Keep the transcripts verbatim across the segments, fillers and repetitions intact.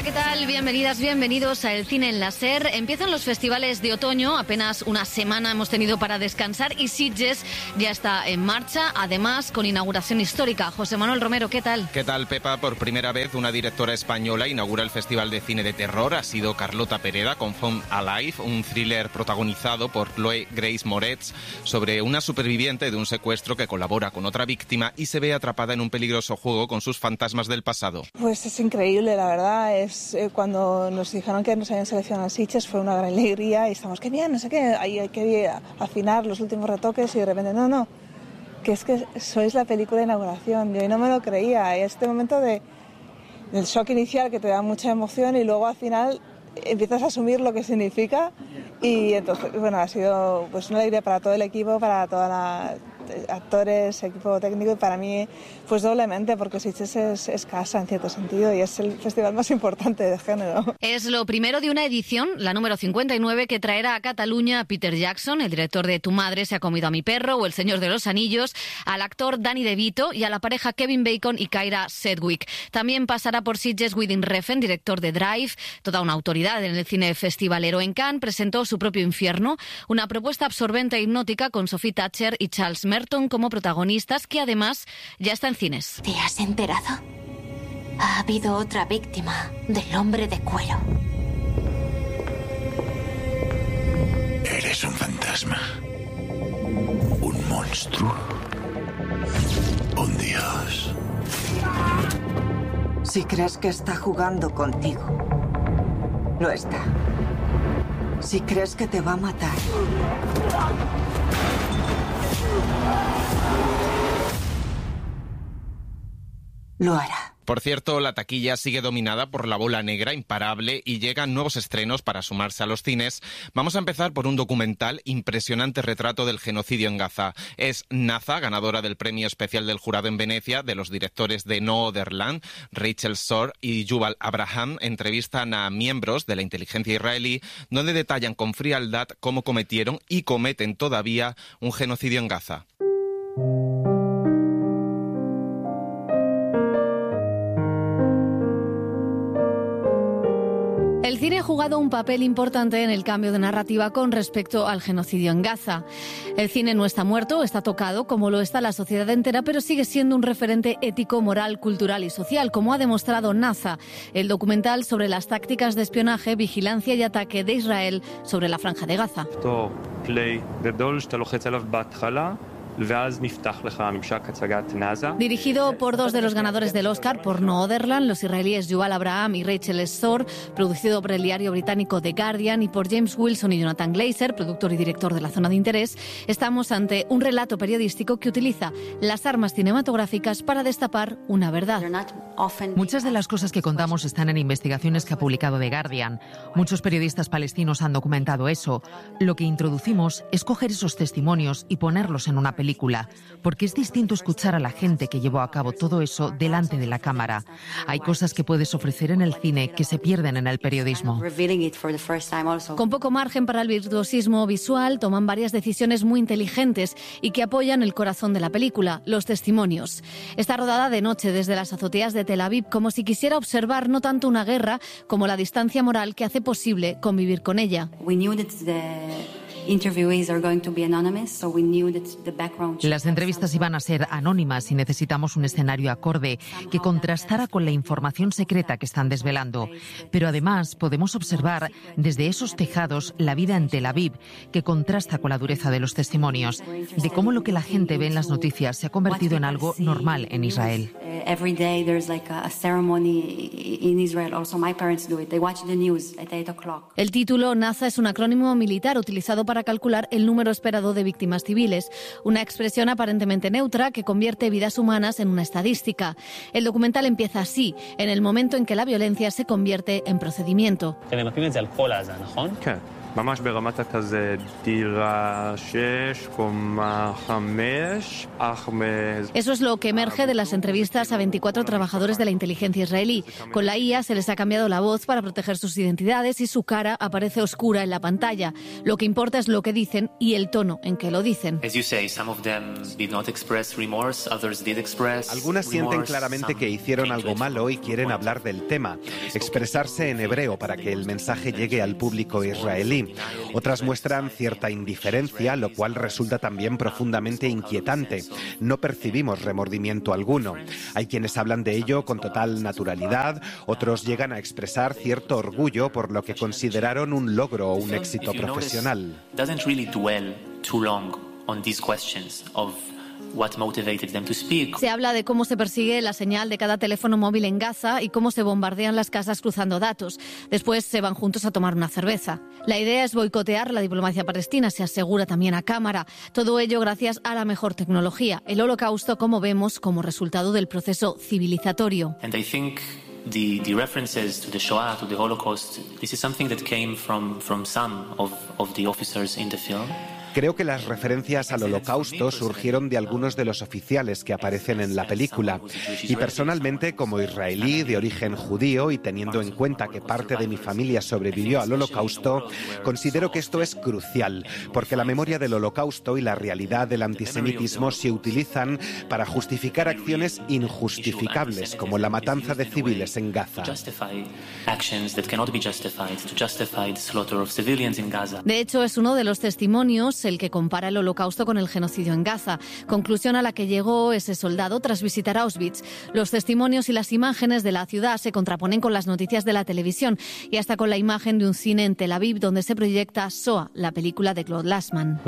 ¿qué tal? Bienvenidas, bienvenidos a El Cine en la SER. Empiezan los festivales de otoño, apenas una semana hemos tenido para descansar y Sitges ya está en marcha, además con inauguración histórica. José Manuel Romero, ¿qué tal? ¿Qué tal, Pepa? Por primera vez una directora española inaugura el Festival de Cine de Terror. Ha sido Carlota Pereda con Found Alive, un thriller protagonizado por Chloe Grace Moretz sobre una superviviente de un secuestro que colabora con otra víctima y se ve atrapada en un peligroso juego con sus fantasmas del pasado. Pues es increíble, la verdad. Es eh, cuando nos dijeron que nos habían seleccionado a Sitges fue una gran alegría y estamos, qué bien, no sé qué, ahí hay que afinar los últimos retoques y de repente, no, no, que es que sois la película de inauguración. Yo no me lo creía. Este momento de, del shock inicial que te da mucha emoción y luego al final empiezas a asumir lo que significa y entonces, bueno, ha sido pues una alegría para todo el equipo, para toda la actores, equipo técnico y para mí pues doblemente porque Sitges es, es casa en cierto sentido y es el festival más importante de género. Es lo primero de una edición, la número cincuenta y nueve, que traerá a Cataluña a Peter Jackson, el director de Tu madre se ha comido a mi perro o El Señor de los Anillos, al actor Danny DeVito y a la pareja Kevin Bacon y Kyra Sedgwick. También pasará por Sitges Within Refn, director de Drive, toda una autoridad en el cine festivalero. En Cannes presentó Su propio infierno, una propuesta absorbente e hipnótica con Sophie Thatcher y Charles Merton como protagonistas, que además ya está en cines. ¿Te has enterado? Ha habido otra víctima del hombre de cuero. Eres un fantasma. Un monstruo. Un dios. Si crees que está jugando contigo, lo está. Si crees que te va a matar, lo hará. Por cierto, la taquilla sigue dominada por La bola negra, imparable, y llegan nuevos estrenos para sumarse a los cines. Vamos a empezar por un documental, impresionante retrato del genocidio en Gaza. Es Naza, ganadora del premio especial del jurado en Venecia, de los directores de No Other Land. Rachel Sor y Yuval Abraham entrevistan a miembros de la inteligencia israelí, donde detallan con frialdad cómo cometieron y cometen todavía un genocidio en Gaza. El cine ha jugado un papel importante en el cambio de narrativa con respecto al genocidio en Gaza. El cine no está muerto, está tocado, como lo está la sociedad entera, pero sigue siendo un referente ético, moral, cultural y social, como ha demostrado Naza, el documental sobre las tácticas de espionaje, vigilancia y ataque de Israel sobre la Franja de Gaza. Dirigido por dos de los ganadores del Oscar por No Other Land, los israelíes Yuval Abraham y Rachel Sor, producido por el diario británico The Guardian y por James Wilson y Jonathan Glazer, productor y director de La Zona de Interés, estamos ante un relato periodístico que utiliza las armas cinematográficas para destapar una verdad. Muchas de las cosas que contamos están en investigaciones que ha publicado The Guardian. Muchos periodistas palestinos han documentado eso. Lo que introducimos es coger esos testimonios y ponerlos en una película, porque es distinto escuchar a la gente que llevó a cabo todo eso delante de la cámara. Hay cosas que puedes ofrecer en el cine que se pierden en el periodismo. Con poco margen para el virtuosismo visual, toman varias decisiones muy inteligentes y que apoyan el corazón de la película, los testimonios. Está rodada de noche desde las azoteas de Tel Aviv, como si quisiera observar no tanto una guerra como la distancia moral que hace posible convivir con ella. Las entrevistas iban a ser anónimas y necesitamos un escenario acorde que contrastara con la información secreta que están desvelando. Pero además podemos observar desde esos tejados la vida en Tel Aviv, que contrasta con la dureza de los testimonios, de cómo lo que la gente ve en las noticias se ha convertido en algo normal en Israel. El título Naza es un acrónimo militar utilizado para calcular el número esperado de víctimas civiles, una expresión aparentemente neutra que convierte vidas humanas en una estadística. El documental empieza así, en el momento en que la violencia se convierte en procedimiento. ממש ברמת הכזה דירה שש, קומה חמש, אך Eso es lo que emerge de las entrevistas a veinticuatro trabajadores de la inteligencia israelí. Con la I A se les ha cambiado la voz para proteger sus identidades y su cara aparece oscura en la pantalla. Lo que importa es lo que dicen y el tono en que lo dicen. Algunas sienten claramente que hicieron algo malo y quieren hablar del tema, expresarse en hebreo para que el mensaje llegue al público israelí. Otras muestran cierta indiferencia, lo cual resulta también profundamente inquietante. No percibimos remordimiento alguno. Hay quienes hablan de ello con total naturalidad, otros llegan a expresar cierto orgullo por lo que consideraron un logro o un éxito profesional. Se habla de cómo se persigue la señal de cada teléfono móvil en Gaza y cómo se bombardean las casas cruzando datos. Después se van juntos a tomar una cerveza. La idea es boicotear la diplomacia palestina, se asegura también a cámara. Todo ello gracias a la mejor tecnología. El Holocausto, como vemos, como resultado del proceso civilizatorio. The, the references to the Shoah, to the Holocaust, this is something that came from, from some of, of the officers in the film. Creo que las referencias al Holocausto surgieron de algunos de los oficiales que aparecen en la película. Y personalmente, como israelí de origen judío y teniendo en cuenta que parte de mi familia sobrevivió al Holocausto, considero que esto es crucial, porque la memoria del Holocausto y la realidad del antisemitismo se utilizan para justificar acciones injustificables, como la matanza de civiles en Gaza. De hecho, es uno de los testimonios el que compara el Holocausto con el genocidio en Gaza. Conclusión a la que llegó ese soldado tras visitar Auschwitz. Los testimonios y las imágenes de la ciudad se contraponen con las noticias de la televisión y hasta con la imagen de un cine en Tel Aviv donde se proyecta Shoah, la película de Claude Lanzmann.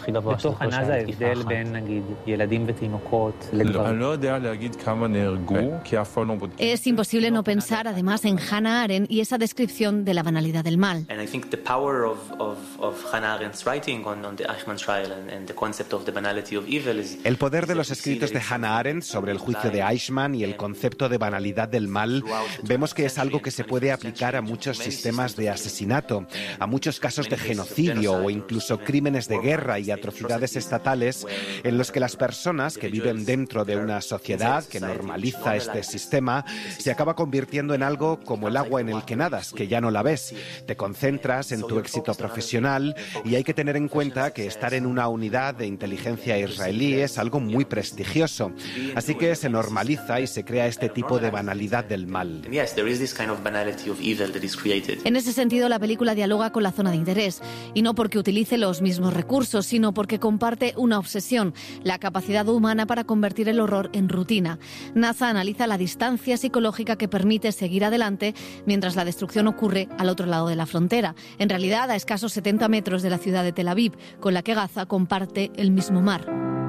Es imposible no pensar además en Hannah Arendt y esa descripción de la banalidad del mal. El poder de los escritos de Hannah Arendt sobre el juicio de Eichmann y el concepto de banalidad del mal, vemos que es algo que se puede aplicar a muchos sistemas de asesinato, a muchos casos de genocidio o incluso crímenes de guerra y atrocidades estatales en los que las personas que viven dentro de una sociedad que normaliza este sistema se acaba convirtiendo en algo como el agua en el que nadas, que ya no la ves. Te concentras en tu éxito profesional y hay que tener en cuenta que estar en una unidad de inteligencia israelí es algo muy prestigioso. Así que se normaliza y se crea este tipo de banalidad del mal. En ese sentido, la película dialoga con la zona de interés, y no porque utilice los mismos recursos, sino porque comparte una obsesión, la capacidad humana para convertir el horror en rutina. NASA analiza la distancia psicológica que permite seguir adelante mientras la destrucción ocurre al otro lado de la frontera, en realidad a escasos setenta metros de la ciudad de Tel Aviv, con la que Gaza comparte el mismo mar.